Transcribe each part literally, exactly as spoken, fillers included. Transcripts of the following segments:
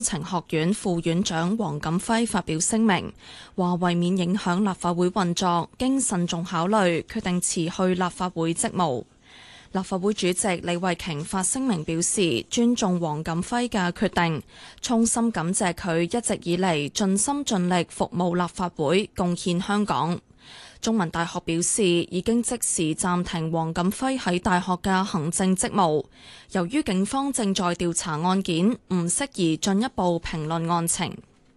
程學院副院長黃錦輝發表聲明，話為免影響立法會運作，經慎重考慮，決定辭去立法會職務。立法會主席李慧瓊發聲明表示，尊重黃錦輝嘅決定，衷心感謝佢一直以嚟盡心盡力服務立法會，貢獻香港。中文大學表示，已經即時暫停黃錦輝喺大學嘅行政職務，由於警方正在調查案件，唔適宜進一步評論案情。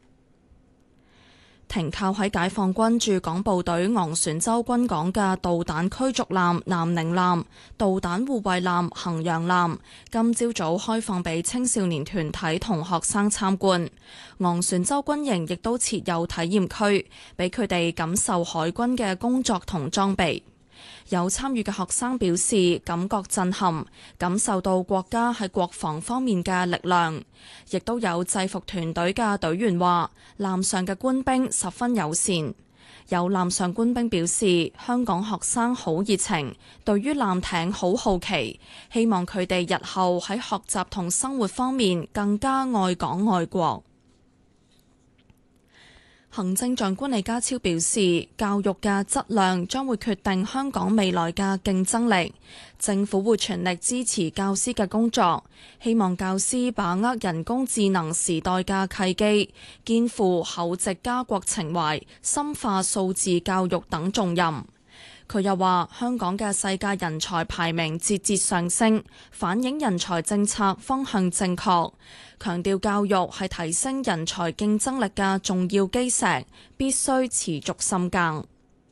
停靠喺解放軍駐港部隊昂船洲軍港嘅導彈驅逐艦南寧艦、導彈護衛艦衡陽艦，今朝早開放俾青少年團體同學生參觀。昂船洲軍營亦都設有體驗區，俾佢哋感受海軍嘅工作同裝備。有參與嘅學生表示感覺震撼，感受到國家喺國防方面嘅力量。亦都有制服團隊嘅隊員話，艦上嘅官兵十分友善。有艦上官兵表示，香港學生好熱情，對於艦艇好好奇，希望佢哋日後喺學習同生活方面更加愛港愛國。行政長官李家超表示，教育嘅質量將會決定香港未來嘅競爭力。政府會全力支持教師嘅工作，希望教師把握人工智能時代嘅契機，肩負厚植家國情懷、深化數字教育等重任。佢又話，香港嘅世界人才排名節節上升，反映人才政策方向正確，強調教育係提升人才競爭力嘅重要基石，必須持續深耕。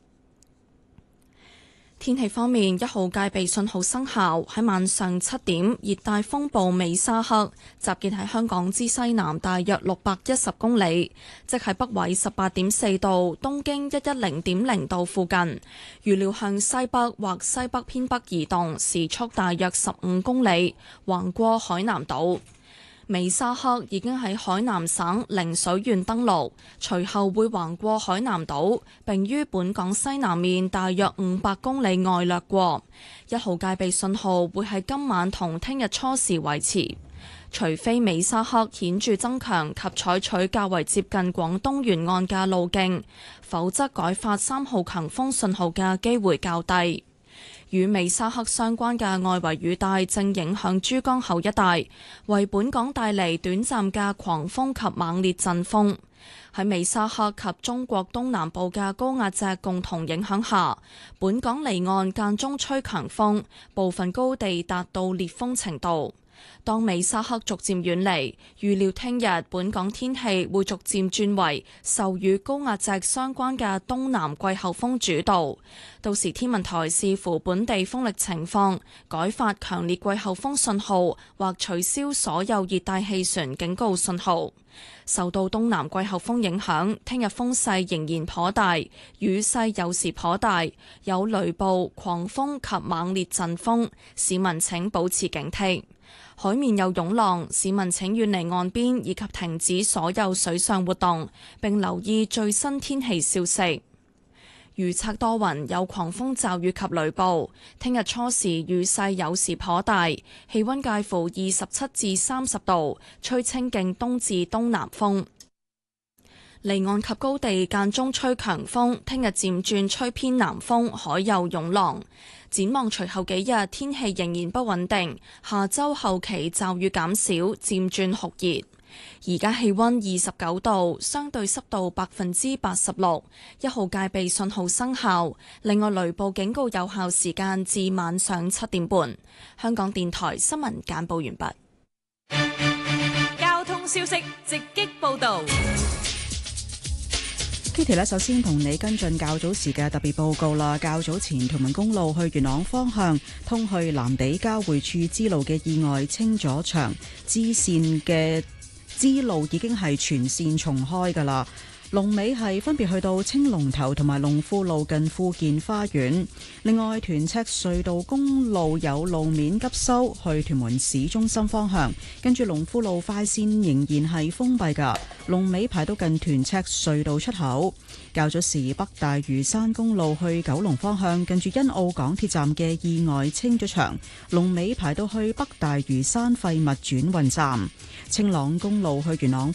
天氣方面，一號戒備信號生效，喺晚上七點，熱帶風暴美沙克集結喺香港之西南大約六百一十公里，即係北緯十八點四度、東經一一零點零度附近。預料向西北或西北偏北移動，時速大約十五公里，橫過海南島。美沙克已經喺海南省陵水縣登陸，隨後會橫過海南島，並於本港西南面大約五百公里外掠過。一號戒備信號會喺今晚同聽日初時維持，除非美沙克顯著增強及採取較為接近廣東沿岸嘅路徑，否則改發三號強風信號嘅機會較低。與美沙克相關嘅外圍雨帶正影響珠江口一帶，為本港帶嚟短暫嘅狂風及猛烈陣風。喺美沙克及中國東南部嘅高壓脊共同影響下，本港離岸間中吹強風，部分高地達到烈風程度。當美沙克逐漸遠離，預料聽日本港天氣會逐漸轉為受與高壓脊相關嘅東南季候風主導。到時天文台視乎本地風力情況，改發強烈季候風信號或取消所有熱帶氣旋警告信號。受到東南季候風影響，聽日風勢仍然頗大，雨勢有時頗大，有雷暴、狂風及猛烈陣風，市民請保持警惕。海面有湧浪，市民請遠離岸邊以及停止所有水上活動，並留意最新天氣消息。預測多雲，有狂風驟雨及雷暴。聽日初時雨勢有時頗大，氣溫介乎二十七至三十度，吹清勁東至東南風。離岸及高地間中吹強風，聽日漸轉吹偏南風，海有湧浪。展望隨後幾日天氣仍然不穩定，下周後期驟雨減少，漸轉酷熱。而家氣溫二十九度，相對濕度百分之八十六，一號戒備信號生效。另外雷暴警告有效時間至晚上七點半。香港電台新聞簡報完畢。 交通消息直擊報道。 Kitty 咧，首先同你跟進較早時嘅特別報告啦。較早前屯門公路去元朗方向通去藍地交匯處支路嘅意外清咗場，支線嘅支路已經係全線重開噶啦。 龍尾係分別去到青龍頭同埋龍富路近富健花園。另外，屯赤隧道公路有路面急修去屯門市中心方向，跟住龍富路快線仍然係封閉㗎，龍尾排到近屯赤隧道出口。較早時北大嶼山公路去九龍方向，近住欣澳港鐵站嘅意外清咗場，龍尾排到去北大嶼山廢物轉運站。青朗公路去元朗